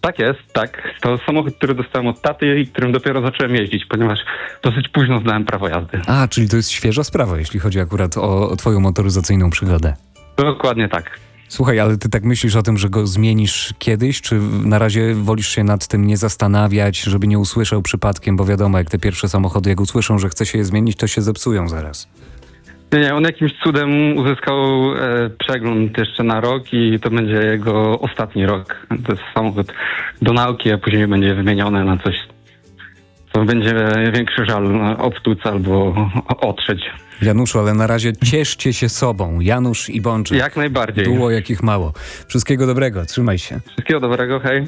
Tak jest, tak. To samochód, który dostałem od taty i którym dopiero zacząłem jeździć, ponieważ dosyć późno zdałem prawo jazdy. A, czyli to jest świeża sprawa, jeśli chodzi akurat o twoją motoryzacyjną przygodę. Dokładnie tak. Słuchaj, ale ty tak myślisz o tym, że go zmienisz kiedyś, czy na razie wolisz się nad tym nie zastanawiać, żeby nie usłyszał przypadkiem, bo wiadomo, jak te pierwsze samochody, jak usłyszą, że chce się je zmienić, to się zepsują zaraz. Nie, on jakimś cudem uzyskał przegląd jeszcze na rok i to będzie jego ostatni rok. To jest samochód do nauki, a później będzie wymieniony na coś, co będzie większy żal obtuc albo otrzeć. Januszu, ale na razie cieszcie się sobą. Janusz i Bączek. Jak najbardziej. Duo jakich mało. Wszystkiego dobrego, trzymaj się. Wszystkiego dobrego, hej.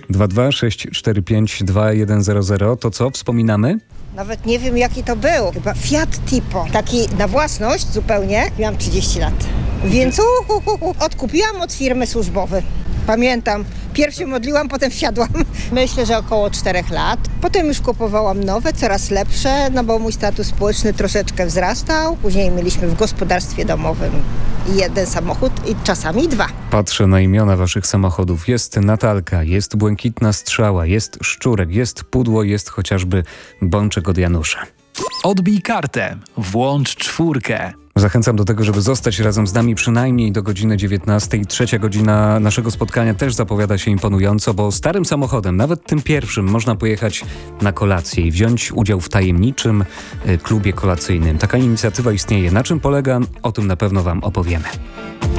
226452100. To co, wspominamy? Nawet nie wiem, jaki to był. Chyba Fiat Tipo. Taki na własność zupełnie. Miałam 30 lat. Więc odkupiłam od firmy służbowej. Pamiętam, pierw się modliłam, potem wsiadłam. Myślę, że około 4 lat. Potem już kupowałam nowe, coraz lepsze, no bo mój status społeczny troszeczkę wzrastał. Później mieliśmy w gospodarstwie domowym jeden samochód i czasami 2. Patrzę na imiona waszych samochodów. Jest Natalka, jest Błękitna Strzała, jest Szczurek, jest Pudło, jest chociażby Bączek od Janusza. Odbij kartę, włącz 4. Zachęcam do tego, żeby zostać razem z nami przynajmniej do godziny 19. Trzecia godzina naszego spotkania też zapowiada się imponująco, bo starym samochodem, nawet tym pierwszym, można pojechać na kolację i wziąć udział w tajemniczym klubie kolacyjnym. Taka inicjatywa istnieje. Na czym polega? O tym na pewno wam opowiemy.